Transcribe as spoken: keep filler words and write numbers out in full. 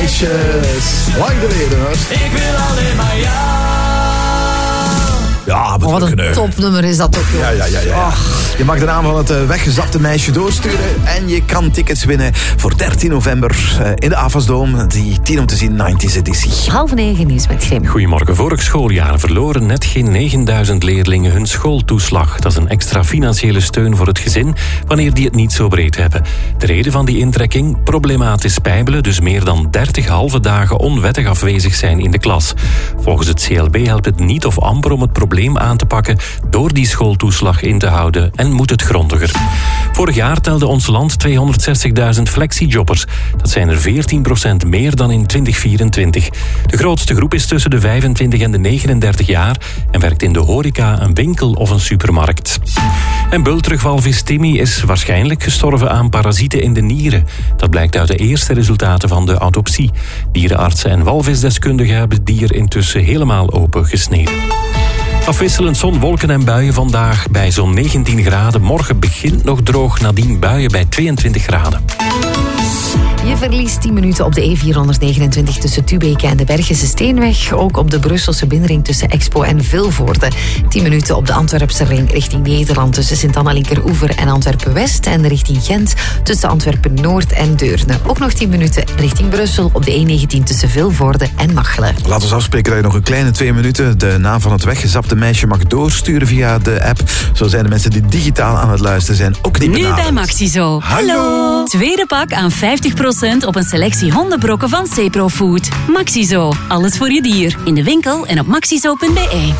meisjes. Lang geleden hoor. Ik wil alleen maar jou. Ja, Oh, wat een topnummer is dat ook, joh. Ja, ja, ja, ja. Je mag de naam van het uh, weggezapte meisje doorsturen en je kan tickets winnen voor dertien november uh, in de Avasdome, die tien om te zien nineties editie. Half negen nieuws met Grim. Goedemorgen. Vorig schooljaar verloren net geen negenduizend leerlingen hun schooltoeslag. Dat is een extra financiële steun voor het gezin wanneer die het niet zo breed hebben. De reden van die intrekking? Problematisch spijbelen, dus meer dan dertig halve dagen onwettig afwezig zijn in de klas. Volgens het C L B helpt het niet of amper om het probleem aan te pakken door die schooltoeslag in te houden en moet het grondiger. Vorig jaar telde ons land tweehonderdzestigduizend flexijobbers. Dat zijn er veertien procent meer dan in twintig vierentwintig. De grootste groep is tussen de vijfentwintig en de negenendertig jaar en werkt in de horeca, een winkel of een supermarkt. En bultrugwalvis Timmy is waarschijnlijk gestorven aan parasieten in de nieren. Dat blijkt uit de eerste resultaten van de autopsie. Dierenartsen en walvisdeskundigen hebben het dier intussen helemaal open gesneden. Afwisselend zon, wolken en buien vandaag bij zo'n negentien graden. Morgen begint nog droog, nadien buien bij tweeëntwintig graden. Je verliest tien minuten op de E vierhonderdnegenentwintig tussen Tubeke en de Bergese Steenweg. Ook op de Brusselse binnenring tussen Expo en Vilvoorde. tien minuten op de Antwerpse ring richting Nederland tussen Sint-Anna-Linkeroever en Antwerpen-West. En richting Gent tussen Antwerpen-Noord en Deurne. Ook nog tien minuten richting Brussel op de E negentien tussen Vilvoorde en Machelen. Laten we afspreken dat je nog een kleine twee minuten de naam van het weggezapte meisje mag doorsturen via de app. Zo zijn de mensen die digitaal aan het luisteren zijn ook niet benaderd. Nu bij Maxizo. Hallo! Tweede pak aan vijftig procent op een selectie hondenbrokken van Cepro Food. Maxizo. Alles voor je dier. In de winkel en op maxizo punt be.